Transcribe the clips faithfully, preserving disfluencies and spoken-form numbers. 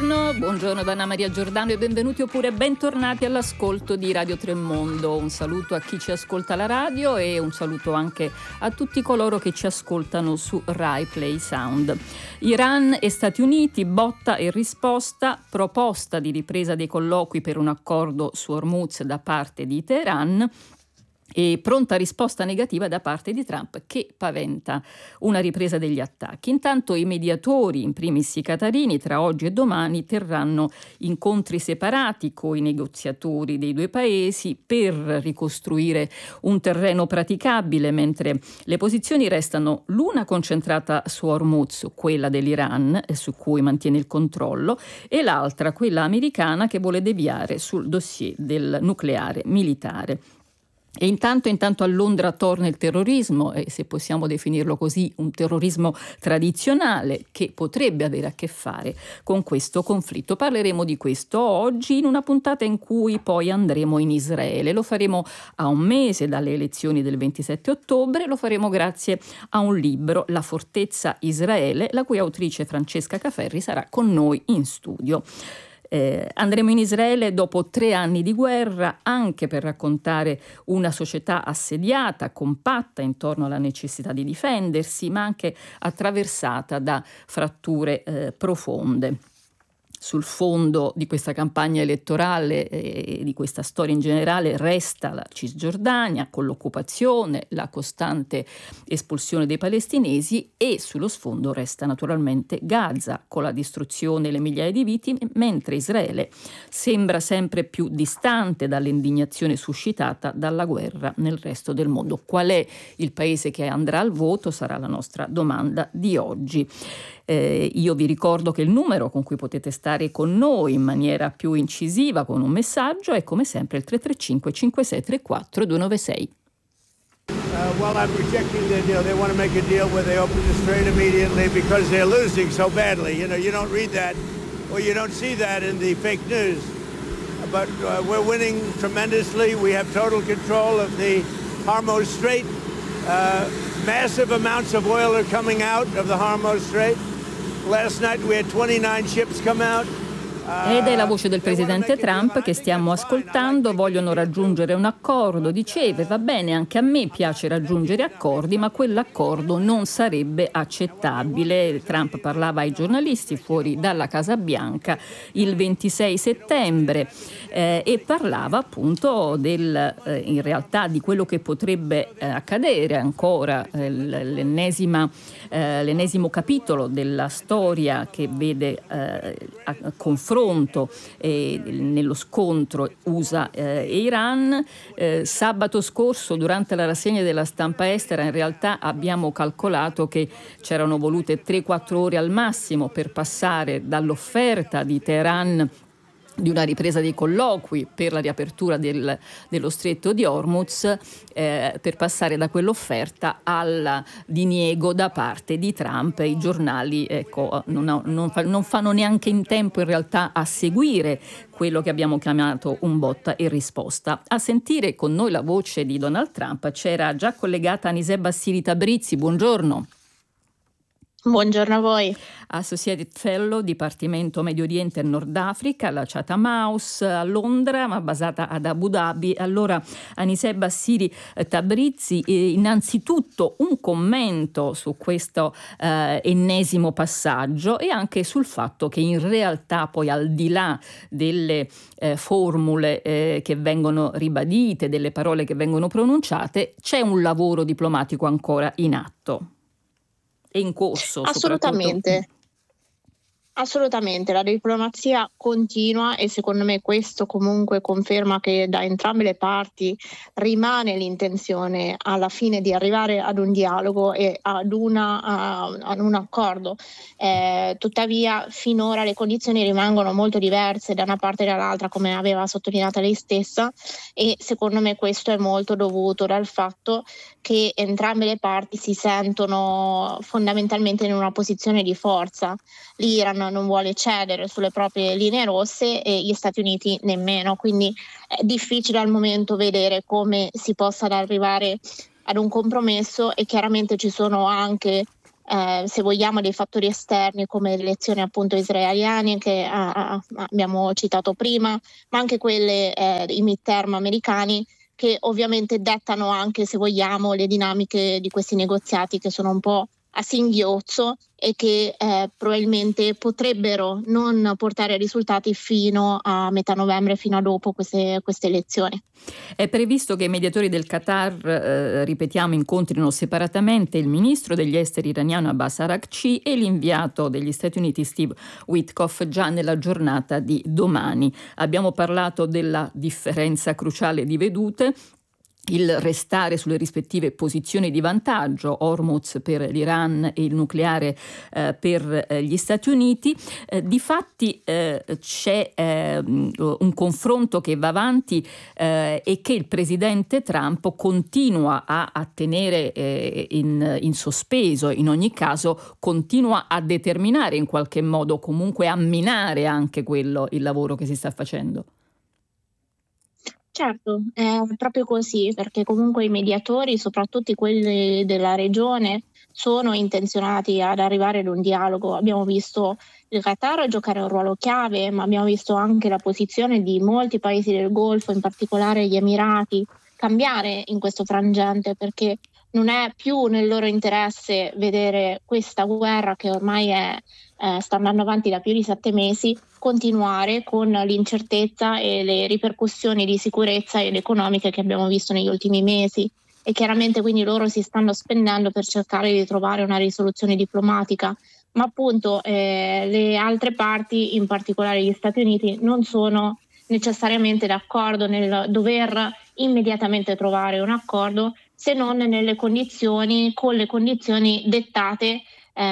Buongiorno, buongiorno da Anna Maria Giordano e benvenuti oppure bentornati all'ascolto di Radio Tremondo. Un saluto a chi ci ascolta alla radio e un saluto anche a tutti coloro che ci ascoltano su Rai Play Sound. Iran e Stati Uniti, botta e risposta, proposta di ripresa dei colloqui per un accordo su Hormuz da parte di Teheran. E pronta risposta negativa da parte di Trump, che paventa una ripresa degli attacchi. Intanto i mediatori, in primis i qatarini, tra oggi e domani terranno incontri separati con i negoziatori dei due paesi per ricostruire un terreno praticabile, mentre le posizioni restano l'una concentrata su Hormuz, quella dell'Iran, su cui mantiene il controllo, e l'altra, quella americana, che vuole deviare sul dossier del nucleare militare. E intanto, intanto a Londra torna il terrorismo, e se possiamo definirlo così, un terrorismo tradizionale che potrebbe avere a che fare con questo conflitto. Parleremo di questo oggi in una puntata in cui poi andremo in Israele. Lo faremo a un mese dalle elezioni del ventisette ottobre, lo faremo grazie a un libro, La fortezza Israele, la cui autrice Francesca Caferri sarà con noi in studio. Eh, andremo in Israele dopo tre anni di guerra, anche per raccontare una società assediata, compatta intorno alla necessità di difendersi, ma anche attraversata da fratture eh, profonde. Sul fondo di questa campagna elettorale e di questa storia in generale resta la Cisgiordania con l'occupazione, la costante espulsione dei palestinesi, e sullo sfondo resta naturalmente Gaza con la distruzione e le migliaia di vittime, mentre Israele sembra sempre più distante dall'indignazione suscitata dalla guerra nel resto del mondo. Qual è il paese che andrà al voto? Sarà la nostra domanda di oggi. Eh, io vi ricordo che il numero con cui potete stare con noi in maniera più incisiva con un messaggio è come sempre il tre tre cinque cinque sei tre quattro due nove sei. Uh, well, I'm rejecting their deal. They want to make a deal where they open the strait immediately because they're losing so badly. You know, you don't read that or you don't see that in the fake news. But uh, we're winning tremendously. We have total control of the Hormuz Strait. Uh, massive amounts of oil are coming out of the Hormuz Strait. Last night we had twenty-nine ships come out. Ed è la voce del presidente Trump che stiamo ascoltando. Vogliono raggiungere un accordo, diceva, va bene, anche a me piace raggiungere accordi, ma quell'accordo non sarebbe accettabile. Trump parlava ai giornalisti fuori dalla Casa Bianca il ventisei settembre eh, e parlava appunto del, eh, in realtà di quello che potrebbe eh, accadere ancora, eh, l'ennesima, eh, l'ennesimo capitolo della storia che vede eh, a confronto Eh, nello scontro U S A eh, e Iran. Eh, sabato scorso, durante la rassegna della stampa estera, in realtà abbiamo calcolato che c'erano volute tre quattro ore al massimo per passare dall'offerta di Teheran di una ripresa dei colloqui per la riapertura del, dello stretto di Hormuz, eh, per passare da quell'offerta al diniego da parte di Trump. I giornali ecco, non, non, fa, non fanno neanche in tempo in realtà a seguire quello che abbiamo chiamato un botta e risposta. A sentire con noi la voce di Donald Trump c'era già collegata Aniseh Bassiri Tabrizi. Buongiorno. Buongiorno a voi. Associated Fellow, Dipartimento Medio Oriente e Nord Africa, alla Chatham House a Londra, ma basata ad Abu Dhabi. Allora, Aniseh Bassiri Tabrizi, eh, innanzitutto un commento su questo eh, ennesimo passaggio e anche sul fatto che in realtà poi, al di là delle eh, formule eh, che vengono ribadite, delle parole che vengono pronunciate, c'è un lavoro diplomatico ancora in atto. È in corso. Assolutamente. Assolutamente, la diplomazia continua e secondo me questo comunque conferma che da entrambe le parti rimane l'intenzione alla fine di arrivare ad un dialogo e ad, una, uh, ad un accordo. Eh, tuttavia finora le condizioni rimangono molto diverse da una parte e dall'altra, come aveva sottolineato lei stessa, e secondo me questo è molto dovuto dal fatto che entrambe le parti si sentono fondamentalmente in una posizione di forza. L'Iran non vuole cedere sulle proprie linee rosse e gli Stati Uniti nemmeno, quindi è difficile al momento vedere come si possa arrivare ad un compromesso, e chiaramente ci sono anche eh, se vogliamo, dei fattori esterni come le elezioni appunto israeliane che eh, abbiamo citato prima, ma anche quelle, eh, i midterm americani, che ovviamente dettano anche, se vogliamo, le dinamiche di questi negoziati che sono un po' a singhiozzo e che eh, probabilmente potrebbero non portare a risultati fino a metà novembre, fino a dopo queste, queste elezioni. È previsto che i mediatori del Qatar, eh, ripetiamo, incontrino separatamente il ministro degli esteri iraniano Abbas Araghchi e l'inviato degli Stati Uniti Steve Witkoff già nella giornata di domani. Abbiamo parlato della differenza cruciale di vedute, il restare sulle rispettive posizioni di vantaggio, Hormuz per l'Iran e il nucleare eh, per eh, gli Stati Uniti. Eh, difatti eh, c'è eh, un confronto che va avanti eh, e che il presidente Trump continua a, a tenere eh, in, in sospeso, in ogni caso continua a determinare in qualche modo, comunque a minare anche quello, il lavoro che si sta facendo. Certo, è proprio così, perché comunque i mediatori, soprattutto quelli della regione, sono intenzionati ad arrivare ad un dialogo. Abbiamo visto il Qatar giocare un ruolo chiave, ma abbiamo visto anche la posizione di molti paesi del Golfo, in particolare gli Emirati, cambiare in questo frangente, perché non è più nel loro interesse vedere questa guerra che ormai è, eh, sta andando avanti da più di sette mesi, continuare con l'incertezza e le ripercussioni di sicurezza ed economiche che abbiamo visto negli ultimi mesi, e chiaramente quindi loro si stanno spendendo per cercare di trovare una risoluzione diplomatica, ma appunto eh, le altre parti, in particolare gli Stati Uniti, non sono necessariamente d'accordo nel dover immediatamente trovare un accordo, se non nelle condizioni, con le condizioni dettate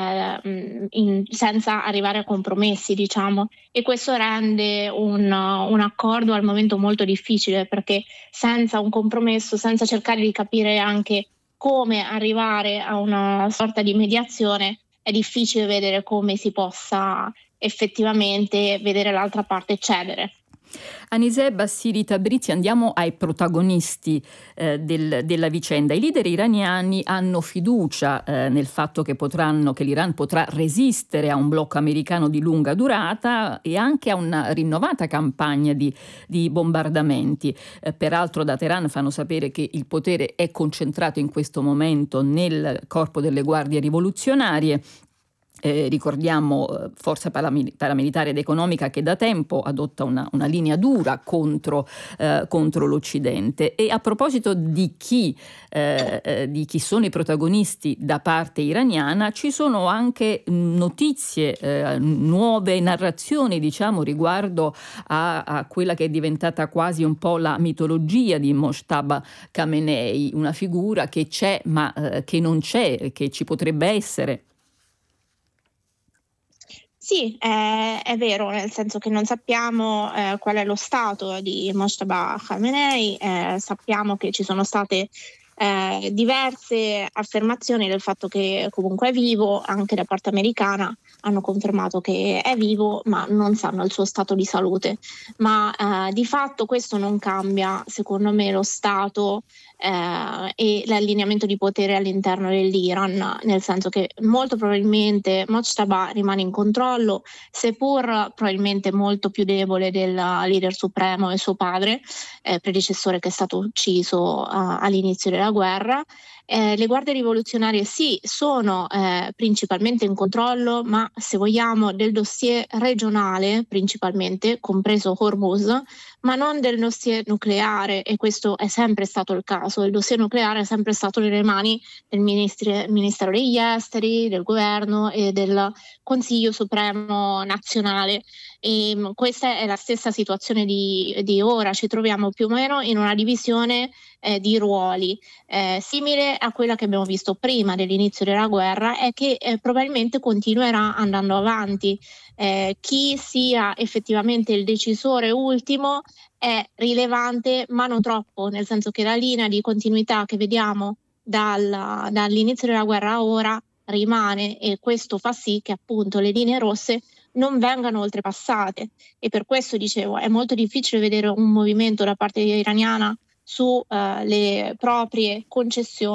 eh, in, senza arrivare a compromessi, diciamo, e questo rende un, un accordo al momento molto difficile, perché senza un compromesso, senza cercare di capire anche come arrivare a una sorta di mediazione, è difficile vedere come si possa effettivamente vedere l'altra parte cedere. Aniseh Bassiri Tabrizi, andiamo ai protagonisti eh, del, della vicenda. I leader iraniani hanno fiducia eh, nel fatto che potranno, che l'Iran potrà resistere a un blocco americano di lunga durata e anche a una rinnovata campagna di, di bombardamenti. Eh, peraltro da Teheran fanno sapere che il potere è concentrato in questo momento nel corpo delle guardie rivoluzionarie. Eh, ricordiamo eh, forza paramil- paramilitare ed economica che da tempo adotta una, una linea dura contro, eh, contro l'Occidente. E a proposito di chi, eh, eh, di chi sono i protagonisti da parte iraniana, ci sono anche notizie, eh, nuove narrazioni, diciamo, riguardo a, a quella che è diventata quasi un po' la mitologia di Mojtaba Khamenei, una figura che c'è ma eh, che non c'è, che ci potrebbe essere. Sì, è, è vero, nel senso che non sappiamo eh, qual è lo stato di Mojtaba Khamenei, eh, sappiamo che ci sono state eh, diverse affermazioni del fatto che comunque è vivo, anche da parte americana hanno confermato che è vivo, ma non sanno il suo stato di salute. Ma eh, di fatto questo non cambia, secondo me, lo stato Eh, e l'allineamento di potere all'interno dell'Iran, nel senso che molto probabilmente Mojtaba rimane in controllo, seppur probabilmente molto più debole del leader supremo e suo padre, eh, predecessore che è stato ucciso uh, all'inizio della guerra. Eh, le guardie rivoluzionarie sì, sono eh, principalmente in controllo, ma se vogliamo del dossier regionale principalmente, compreso Hormuz, ma non del dossier nucleare, e questo è sempre stato il caso. Il dossier nucleare è sempre stato nelle mani del ministri, Ministero degli Esteri, del governo e del Consiglio Supremo Nazionale. E questa è la stessa situazione di, di ora, ci troviamo più o meno in una divisione eh, di ruoli eh, simile a quella che abbiamo visto prima dell'inizio della guerra, e che eh, probabilmente continuerà andando avanti. Eh, chi sia effettivamente il decisore ultimo è rilevante, ma non troppo, nel senso che la linea di continuità che vediamo dal, dall'inizio della guerra a ora rimane, e questo fa sì che appunto le linee rosse non vengano oltrepassate, e per questo dicevo è molto difficile vedere un movimento da parte iraniana su uh, le proprie concessioni,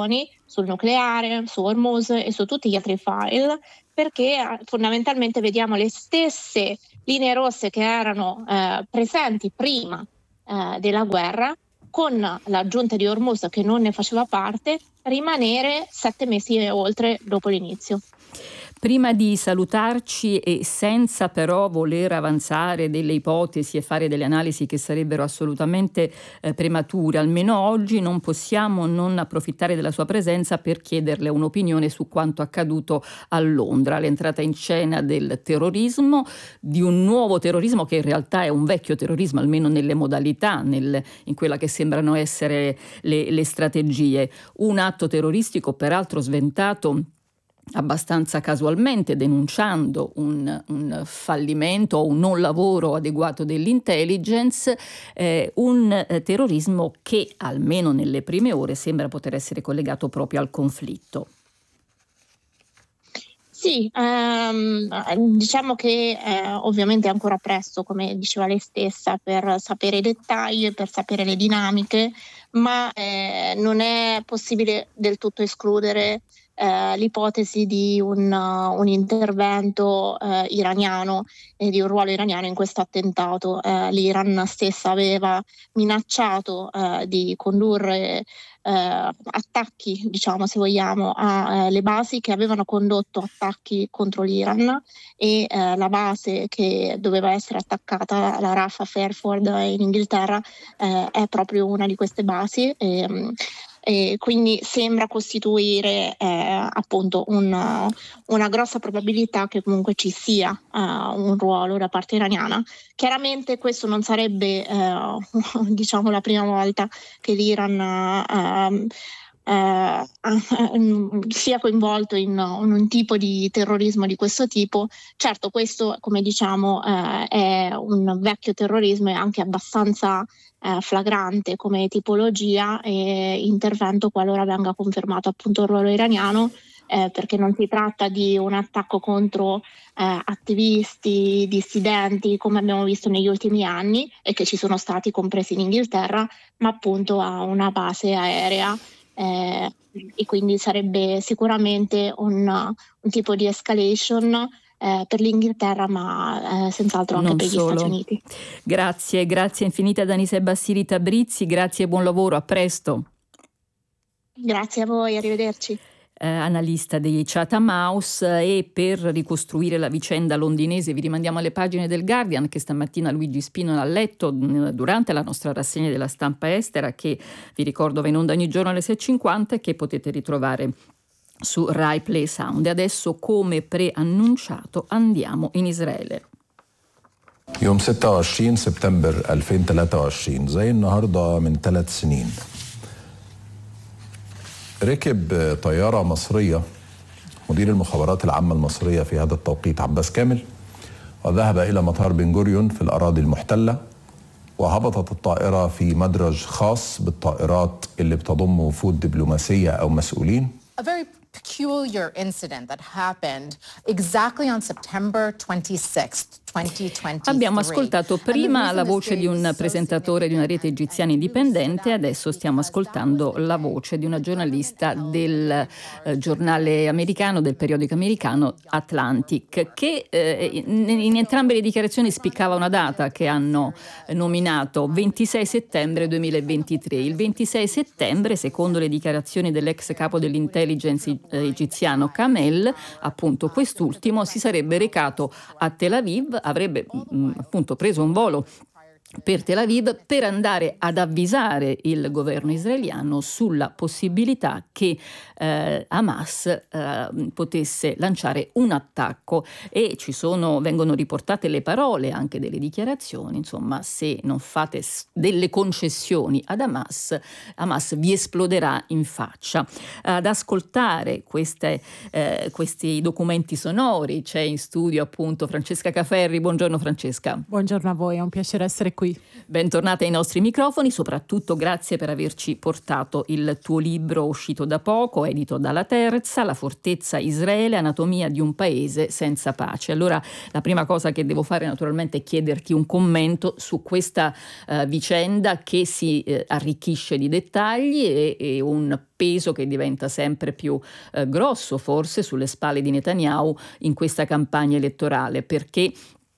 sul nucleare, su Hormuz e su tutti gli altri file, perché eh, fondamentalmente vediamo le stesse linee rosse che erano eh, presenti prima eh, della guerra, con l'aggiunta di Hormuz che non ne faceva parte, rimanere sette mesi e oltre dopo l'inizio. Prima di salutarci e senza però voler avanzare delle ipotesi e fare delle analisi che sarebbero assolutamente eh, premature, almeno oggi non possiamo non approfittare della sua presenza per chiederle un'opinione su quanto accaduto a Londra, l'entrata in scena del terrorismo, di un nuovo terrorismo che in realtà è un vecchio terrorismo, almeno nelle modalità, nel, in quella che sembrano essere le, le strategie. Un atto terroristico peraltro sventato abbastanza casualmente, denunciando un, un fallimento o un non lavoro adeguato dell'intelligence, eh, un eh, terrorismo che almeno nelle prime ore sembra poter essere collegato proprio al conflitto. Sì, ehm, diciamo che eh, ovviamente è ancora presto, come diceva lei stessa, per sapere i dettagli, per sapere le dinamiche, ma eh, non è possibile del tutto escludere eh, l'ipotesi di un, uh, un intervento eh, iraniano e di un ruolo iraniano in questo attentato. Eh, L'Iran stessa aveva minacciato eh, di condurre eh, attacchi, diciamo se vogliamo, alle eh, basi che avevano condotto attacchi contro l'Iran, e eh, la base che doveva essere attaccata, la R A F a Fairford in Inghilterra, eh, è proprio una di queste basi. E, e quindi sembra costituire eh, appunto una, una grossa probabilità che comunque ci sia uh, un ruolo da parte iraniana. Chiaramente questo non sarebbe uh, diciamo la prima volta che l'Iran uh, uh, sia coinvolto in, in un tipo di terrorismo di questo tipo. Certo, questo, come diciamo, uh, è un vecchio terrorismo e anche abbastanza flagrante come tipologia e intervento qualora venga confermato appunto il ruolo iraniano, eh, perché non si tratta di un attacco contro eh, attivisti, dissidenti come abbiamo visto negli ultimi anni e che ci sono stati compresi in Inghilterra, ma appunto a una base aerea, eh, e quindi sarebbe sicuramente un, un tipo di escalation Eh, per l'Inghilterra, ma eh, senz'altro anche non per solo. gli Stati Uniti. Grazie, grazie infinite a Danisa Bassiri Tabrizi, grazie e buon lavoro, a presto. Grazie a voi, arrivederci. Eh, analista dei Chatham House, e per ricostruire la vicenda londinese vi rimandiamo alle pagine del Guardian che stamattina Luigi Spino ha letto durante la nostra rassegna della stampa estera, che vi ricordo va in onda ogni giorno alle sei e cinquanta e che potete ritrovare su Rai Play Sound. E adesso, come preannunciato, andiamo in Israele. يوم ستة وعشرين سبتمبر ألفين وثلاثة وعشرين زي النهارده من ثلاث سنين ركب طيارة مصرية مدير المخابرات العامة المصرية في هذا التوقيت عباس كامل وذهب إلى مطار بن غوريون في الأراضي المحتلة، وهبطت الطائرة في مدرج خاص بالطائرات اللي بتضم وفود دبلوماسية أو مسؤولين. A very peculiar incident that happened exactly on September twenty-sixth, twenty twenty-three. Abbiamo ascoltato prima la voce di un presentatore di una rete egiziana indipendente, adesso stiamo ascoltando la voce di una giornalista del eh, giornale americano, del periodico americano Atlantic, che eh, in, in entrambe le dichiarazioni spiccava una data che hanno nominato: ventisei settembre duemilaventitré. Il ventisei settembre, secondo le dichiarazioni dell'ex capo dell'intelligence egiziano Kamel, appunto quest'ultimo si sarebbe recato a Tel Aviv, avrebbe mh, appunto preso un volo per Tel Aviv per andare ad avvisare il governo israeliano sulla possibilità che eh, Hamas eh, potesse lanciare un attacco, e ci sono, vengono riportate le parole anche delle dichiarazioni, insomma: se non fate delle concessioni ad Hamas, Hamas vi esploderà in faccia. Ad ascoltare queste, eh, questi documenti sonori c'è in studio appunto Francesca Caferri. Buongiorno Francesca. Buongiorno a voi, è un piacere essere qui qui. Bentornata ai nostri microfoni, soprattutto grazie per averci portato il tuo libro uscito da poco, edito dalla Terza, La fortezza Israele, anatomia di un paese senza pace. Allora, la prima cosa che devo fare naturalmente è chiederti un commento su questa uh, vicenda che si uh, arricchisce di dettagli e, e un peso che diventa sempre più uh, grosso forse sulle spalle di Netanyahu in questa campagna elettorale, perché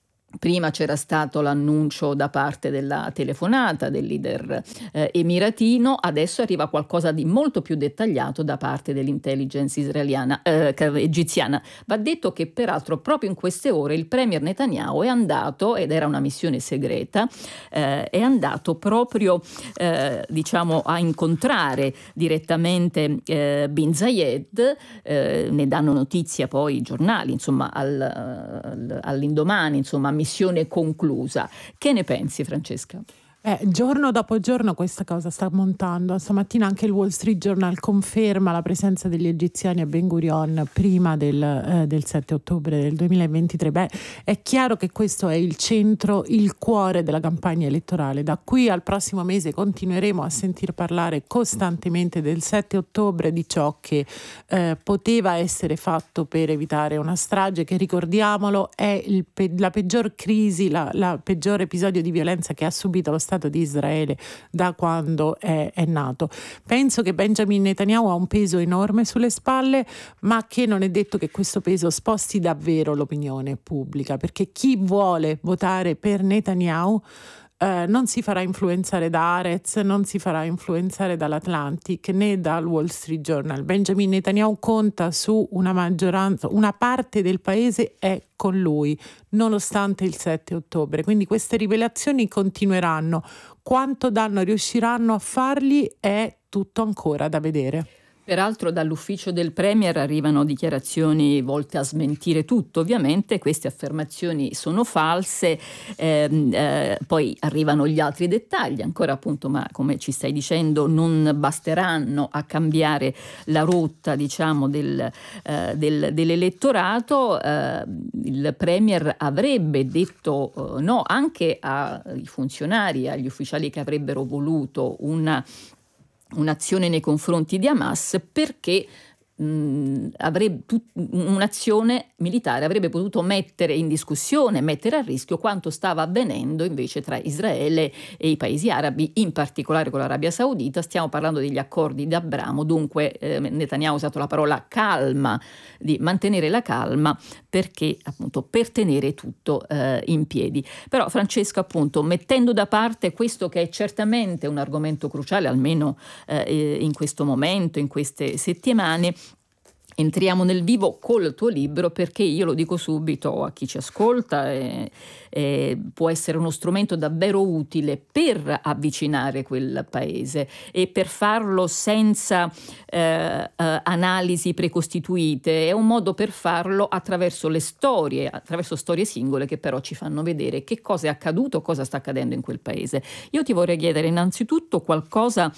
prima c'era stato l'annuncio da parte della telefonata del leader eh, emiratino, adesso arriva qualcosa di molto più dettagliato da parte dell'intelligence israeliana, eh, egiziana. Va detto che peraltro proprio in queste ore il premier Netanyahu è andato, ed era una missione segreta, eh, è andato proprio eh, diciamo a incontrare direttamente eh, Bin Zayed, eh, ne danno notizia poi i giornali, insomma al, al, all'indomani, insomma missione conclusa. Che ne pensi, Francesca? Eh, giorno dopo giorno questa cosa sta montando. Stamattina anche il Wall Street Journal conferma la presenza degli egiziani a Ben Gurion prima del, eh, del sette ottobre del duemilaventitré. Beh, è chiaro che questo è il centro, il cuore della campagna elettorale. Da qui al prossimo mese continueremo a sentir parlare costantemente del sette ottobre, di ciò che eh, poteva essere fatto per evitare una strage che, ricordiamolo, è il pe- la peggior crisi, la, la peggior episodio di violenza che ha subito lo Stato di Israele da quando è, è nato. Penso che Benjamin Netanyahu ha un peso enorme sulle spalle, ma che non è detto che questo peso sposti davvero l'opinione pubblica, perché chi vuole votare per Netanyahu Eh, non si farà influenzare da Haaretz, non si farà influenzare dall'Atlantic né dal Wall Street Journal. Benjamin Netanyahu conta su una maggioranza, una parte del paese è con lui, nonostante il sette ottobre. Quindi queste rivelazioni continueranno. Quanto danno riusciranno a fargli è tutto ancora da vedere. Peraltro dall'ufficio del Premier arrivano dichiarazioni volte a smentire tutto, ovviamente queste affermazioni sono false, ehm, eh, poi arrivano gli altri dettagli, ancora appunto, ma come ci stai dicendo non basteranno a cambiare la rotta, diciamo, del, eh, del, dell'elettorato. Eh, il Premier avrebbe detto eh, no anche ai funzionari, agli ufficiali che avrebbero voluto una un'azione nei confronti di Hamas, perché mh, avrebbe, tut, un'azione militare avrebbe potuto mettere in discussione, mettere a rischio quanto stava avvenendo invece tra Israele e i paesi arabi, in particolare con l'Arabia Saudita. Stiamo parlando degli accordi di Abramo, dunque eh, Netanyahu ha usato la parola calma, di mantenere la calma, perché appunto per tenere tutto eh, in piedi. Però Francesco, appunto, mettendo da parte questo che è certamente un argomento cruciale, almeno eh, in questo momento, in queste settimane, entriamo nel vivo col tuo libro, perché io lo dico subito a chi ci ascolta, eh, eh, può essere uno strumento davvero utile per avvicinare quel paese e per farlo senza eh, eh, analisi precostituite. È un modo per farlo attraverso le storie, attraverso storie singole che però ci fanno vedere che cosa è accaduto, cosa sta accadendo in quel paese. Io ti vorrei chiedere innanzitutto qualcosa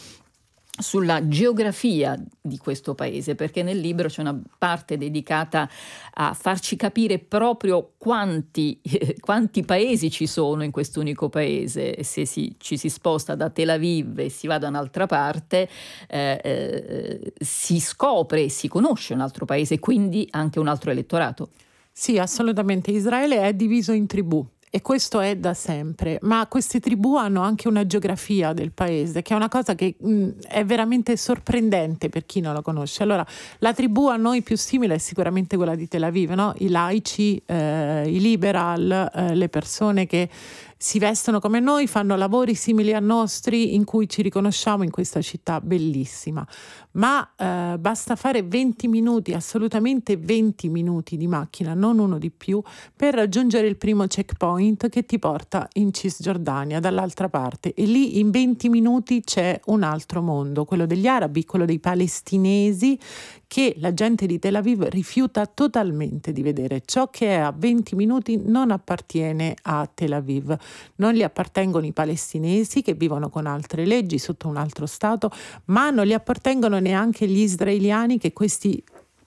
sulla geografia di questo paese, perché nel libro c'è una parte dedicata a farci capire proprio quanti, eh, quanti paesi ci sono in questo unico paese. Se si, ci si sposta da Tel Aviv e si va da un'altra parte, eh, eh, si scopre e si conosce un altro paese, quindi anche un altro elettorato. Sì, assolutamente. Israele è diviso in tribù. E questo è da sempre, ma queste tribù hanno anche una geografia del paese, che è una cosa che mh, è veramente sorprendente per chi non lo conosce. Allora, la tribù a noi più simile è sicuramente quella di Tel Aviv, no? I laici, eh, i liberal, eh, le persone che si vestono come noi, fanno lavori simili a nostri, in cui ci riconosciamo in questa città bellissima. Ma eh, basta fare venti minuti, assolutamente venti minuti di macchina, non uno di più, per raggiungere il primo checkpoint che ti porta in Cisgiordania, dall'altra parte. E lì in venti minuti c'è un altro mondo, quello degli arabi, quello dei palestinesi, che la gente di Tel Aviv rifiuta totalmente di vedere. Ciò che è a venti minuti non appartiene a Tel Aviv. Non gli appartengono i palestinesi, che vivono con altre leggi sotto un altro stato, ma non gli appartengono neanche gli israeliani, che questi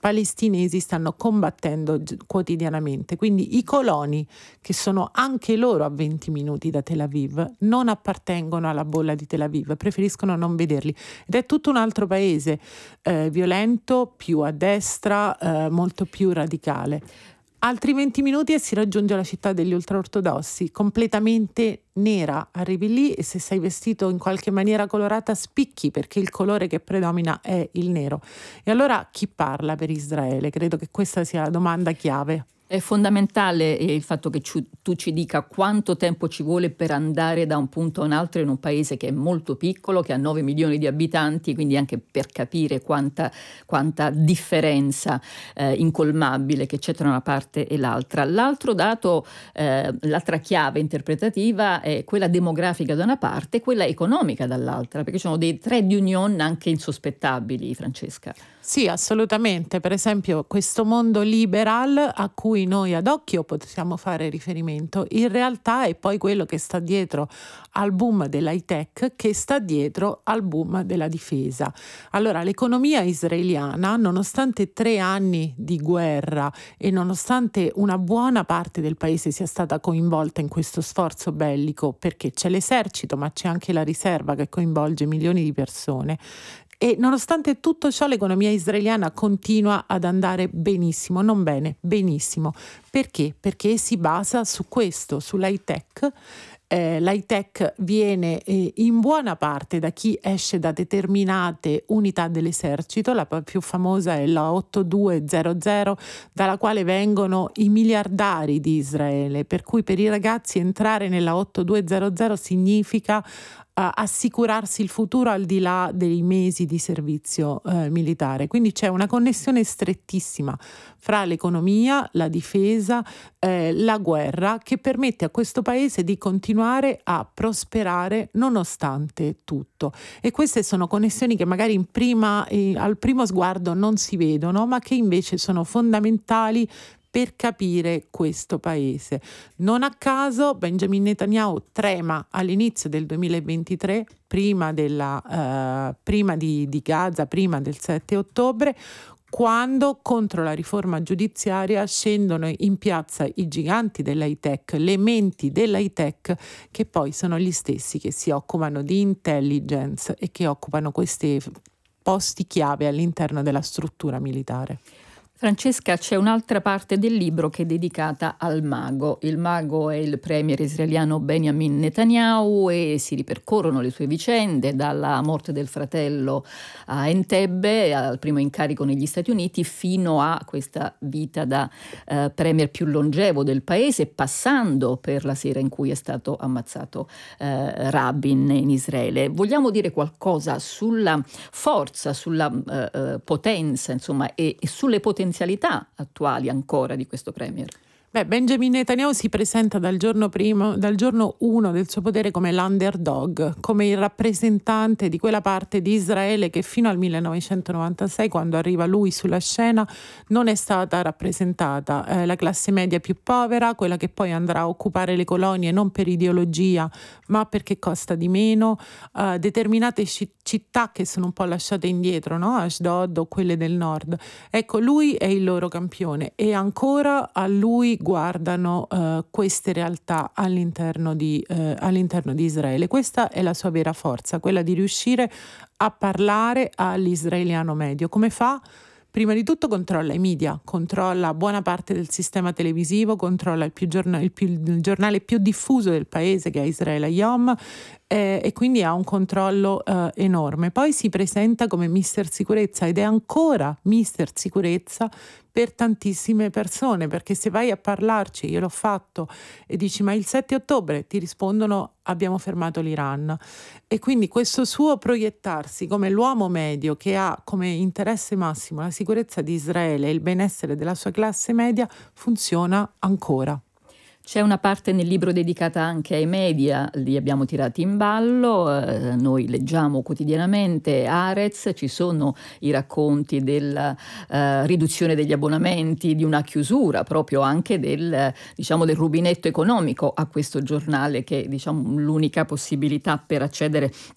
palestinesi stanno combattendo quotidianamente. Quindi i coloni, che sono anche loro a venti minuti da Tel Aviv, non appartengono alla bolla di Tel Aviv, preferiscono non vederli. Ed è tutto un altro paese eh, violento, più a destra, eh, molto più radicale. Altri venti minuti e si raggiunge la città degli ultraortodossi, completamente nera. Arrivi lì e se sei vestito in qualche maniera colorata spicchi, perché il colore che predomina è il nero. E allora chi parla per Israele? Credo che questa sia la domanda chiave. È fondamentale il fatto che tu ci dica quanto tempo ci vuole per andare da un punto a un altro in un paese che è molto piccolo, che ha nove milioni di abitanti, quindi anche per capire quanta, quanta differenza eh, incolmabile che c'è tra una parte e l'altra. L'altro dato, eh, l'altra chiave interpretativa è quella demografica da una parte e quella economica dall'altra, perché ci sono dei trade union anche insospettabili, Francesca. Sì, assolutamente. Per esempio questo mondo liberal a cui noi ad occhio possiamo fare riferimento, in realtà è poi quello che sta dietro al boom dell'high tech, che sta dietro al boom della difesa. Allora, l'economia israeliana, nonostante tre anni di guerra e nonostante una buona parte del paese sia stata coinvolta in questo sforzo bellico, perché c'è l'esercito ma c'è anche la riserva che coinvolge milioni di persone, e nonostante tutto ciò l'economia israeliana continua ad andare benissimo, non bene, benissimo. Perché? Perché si basa su questo, sull'high tech. Eh, l'high tech viene eh, in buona parte da chi esce da determinate unità dell'esercito. La più famosa è la ottantadue-zero zero, dalla quale vengono i miliardari di Israele, per cui per i ragazzi entrare nella ottantadue zero zero significa Uh, assicurarsi il futuro al di là dei mesi di servizio uh, militare. Quindi c'è una connessione strettissima fra l'economia, la difesa, eh, la guerra, che permette a questo paese di continuare a prosperare nonostante tutto. E queste sono connessioni che magari in prima, eh, al primo sguardo non si vedono, ma che invece sono fondamentali per capire questo paese. Non a caso Benjamin Netanyahu trema all'inizio del duemilaventitré, prima, della, uh, prima di, di Gaza, prima del sette ottobre, quando contro la riforma giudiziaria scendono in piazza i giganti dell'high tech, le menti dell'high tech, che poi sono gli stessi che si occupano di intelligence e che occupano questi posti chiave all'interno della struttura militare. Francesca, c'è un'altra parte del libro che è dedicata al mago. Il mago è il premier israeliano Benjamin Netanyahu e si ripercorrono le sue vicende dalla morte del fratello a Entebbe, al primo incarico negli Stati Uniti, fino a questa vita da eh, premier più longevo del paese, passando per la sera in cui è stato ammazzato eh, Rabin in Israele. Vogliamo dire qualcosa sulla forza, sulla eh, potenza, insomma, e, e sulle potenzialità attuali ancora di questo premier? Beh, Benjamin Netanyahu si presenta dal giorno primo, dal giorno uno del suo potere come l'underdog, come il rappresentante di quella parte di Israele che fino al millenovecentonovantasei, quando arriva lui sulla scena, non è stata rappresentata. Eh, la classe media più povera, quella che poi andrà a occupare le colonie non per ideologia, ma perché costa di meno, eh, determinate c- città che sono un po' lasciate indietro, no? Ashdod o quelle del nord. Ecco, lui è il loro campione e ancora a lui guardano uh, queste realtà all'interno di, uh, all'interno di Israele. Questa è la sua vera forza, quella di riuscire a parlare all'israeliano medio. Come fa? Prima di tutto controlla i media, controlla buona parte del sistema televisivo, controlla il, più giorna- il, più, il giornale più diffuso del paese, che è Israel Hayom, eh, e quindi ha un controllo eh, enorme. Poi si presenta come mister Sicurezza ed è ancora mister Sicurezza per tantissime persone, perché se vai a parlarci, io l'ho fatto, e dici ma il sette ottobre, ti rispondono abbiamo fermato l'Iran. E quindi questo suo proiettarsi come l'uomo medio che ha come interesse massimo la sicurezza di Israele e il benessere della sua classe media funziona ancora. C'è una parte nel libro dedicata anche ai media, li abbiamo tirati in ballo, eh, noi leggiamo quotidianamente Haaretz, ci sono i racconti della eh, riduzione degli abbonamenti, di una chiusura proprio anche del, diciamo, del rubinetto economico a questo giornale che è, diciamo, l'unica possibilità per accedere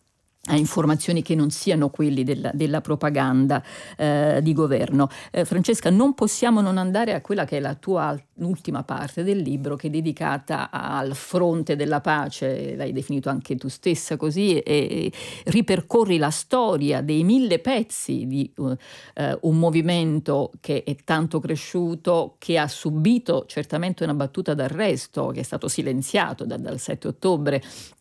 a informazioni che non siano quelli della, della propaganda eh, di governo. Eh, Francesca, non possiamo non andare a quella che è la tua ultima parte del libro, che è dedicata al fronte della pace, l'hai definito anche tu stessa così, e ripercorri la storia dei mille pezzi di uh, un movimento che è tanto cresciuto, che ha subito certamente una battuta d'arresto, che è stato silenziato da, dal sette ottobre,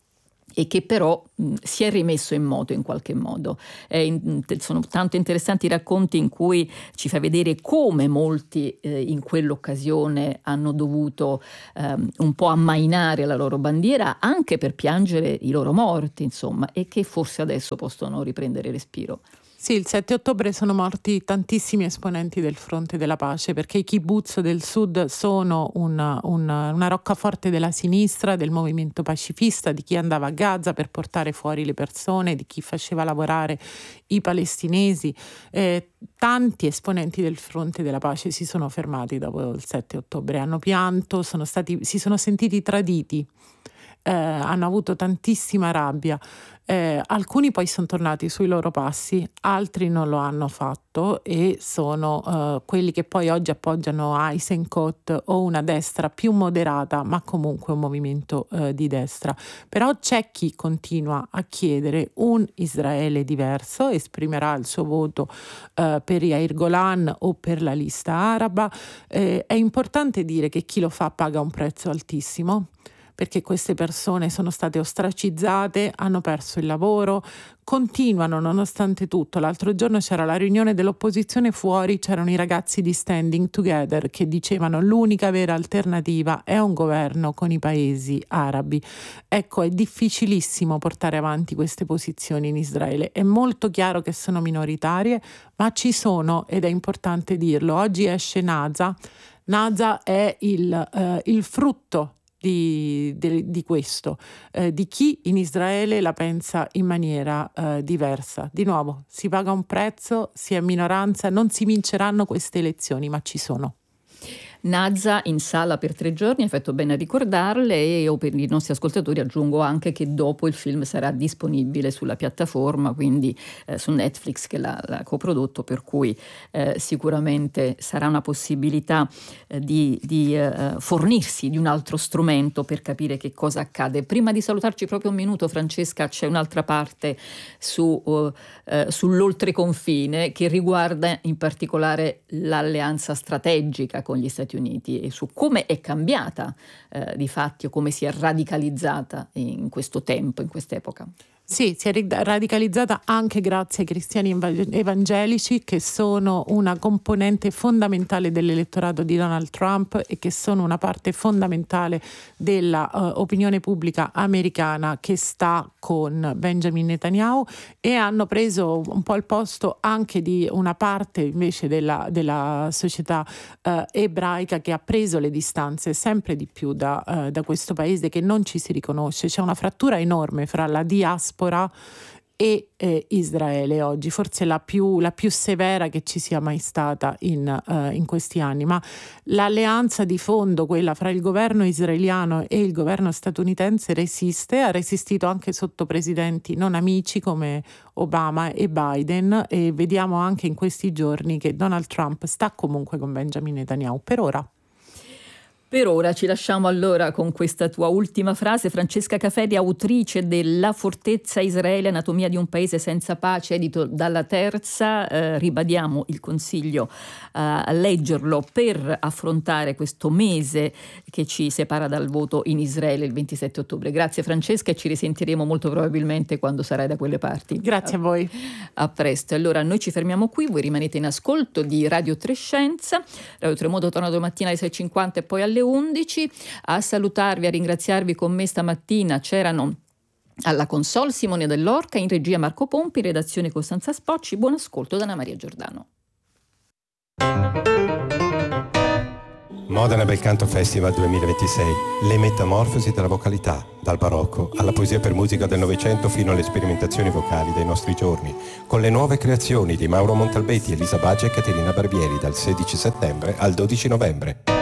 e che però mh, si è rimesso in moto in qualche modo. Eh, in, sono tanto interessanti i racconti in cui ci fa vedere come molti eh, in quell'occasione hanno dovuto ehm, un po' ammainare la loro bandiera, anche per piangere i loro morti, insomma, e che forse adesso possono riprendere respiro. Sì, il sette ottobre sono morti tantissimi esponenti del Fronte della Pace, perché i kibbutz del sud sono una, una, una roccaforte della sinistra, del movimento pacifista, di chi andava a Gaza per portare fuori le persone, di chi faceva lavorare i palestinesi. Eh, tanti esponenti del Fronte della Pace si sono fermati dopo il sette ottobre, hanno pianto, sono stati, si sono sentiti traditi. Eh, hanno avuto tantissima rabbia. Eh, alcuni poi sono tornati sui loro passi, altri non lo hanno fatto e sono eh, quelli che poi oggi appoggiano Eisenkot o una destra più moderata, ma comunque un movimento eh, di destra. Però c'è chi continua a chiedere un Israele diverso, esprimerà il suo voto eh, per Yair Golan o per la lista araba. Eh, è importante dire che chi lo fa paga un prezzo altissimo, perché queste persone sono state ostracizzate, hanno perso il lavoro, continuano nonostante tutto. L'altro giorno c'era la riunione dell'opposizione fuori, c'erano i ragazzi di Standing Together che dicevano l'unica vera alternativa è un governo con i paesi arabi. Ecco, è difficilissimo portare avanti queste posizioni in Israele. È molto chiaro che sono minoritarie, ma ci sono, ed è importante dirlo. Oggi esce Naza. Naza è il, eh, il frutto Di, di, di questo, eh, di chi in Israele la pensa in maniera eh, diversa. Di nuovo, si paga un prezzo, si è minoranza, non si vinceranno queste elezioni, ma ci sono. Naza in sala per tre giorni, hai fatto bene a ricordarle, e io per i nostri ascoltatori aggiungo anche che dopo il film sarà disponibile sulla piattaforma, quindi eh, su Netflix, che l'ha, l'ha coprodotto, per cui eh, sicuramente sarà una possibilità eh, di, di eh, fornirsi di un altro strumento per capire che cosa accade. Prima di salutarci, proprio un minuto, Francesca, c'è un'altra parte su, uh, uh, sull'oltreconfine che riguarda in particolare l'alleanza strategica con gli Stati Uniti e su come è cambiata eh, di fatti, o come si è radicalizzata in questo tempo, in quest'epoca. Sì, si è radicalizzata anche grazie ai cristiani evangelici, che sono una componente fondamentale dell'elettorato di Donald Trump e che sono una parte fondamentale della uh, opinione pubblica americana che sta con Benjamin Netanyahu, e hanno preso un po' il posto anche di una parte invece della, della società uh, ebraica, che ha preso le distanze sempre di più da, uh, da questo paese che non ci si riconosce. C'è una frattura enorme fra la diaspora e eh, Israele oggi, forse la più, la più severa che ci sia mai stata in, uh, in questi anni, ma l'alleanza di fondo, quella fra il governo israeliano e il governo statunitense, resiste, ha resistito anche sotto presidenti non amici come Obama e Biden, e vediamo anche in questi giorni che Donald Trump sta comunque con Benjamin Netanyahu, per ora. Per ora ci lasciamo allora con questa tua ultima frase. Francesca Cafelli, autrice della Fortezza Israele, anatomia di un paese senza pace, edito dalla Terza. Eh, ribadiamo il consiglio eh, a leggerlo per affrontare questo mese che ci separa dal voto in Israele il ventisette ottobre. Grazie Francesca, e ci risentiremo molto probabilmente quando sarai da quelle parti. Grazie a voi. A presto. Allora noi ci fermiamo qui, voi rimanete in ascolto di Radio Tre Scienza. Radio Tremondo torna domattina alle sei e cinquanta e poi alle undici. A salutarvi, a ringraziarvi con me stamattina c'erano alla console Simone Dell'Orca, in regia Marco Pompi, redazione Costanza Spocci. Buon ascolto da Anna Maria Giordano. Modena Belcanto Festival duemilaventisei, le metamorfosi della vocalità, dal barocco alla poesia per musica del Novecento fino alle sperimentazioni vocali dei nostri giorni, con le nuove creazioni di Mauro Montalbetti, Elisa Baggi e Caterina Barbieri, dal sedici settembre al dodici novembre.